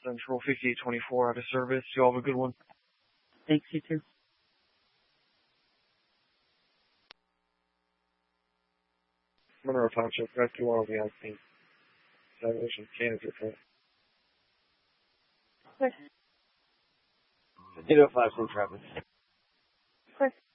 Central 5824 out of service. You all have a good one. Thanks, you too. Monroe Township, Rescue 1 will be on scene. Salvation candidate for 805 from Travis.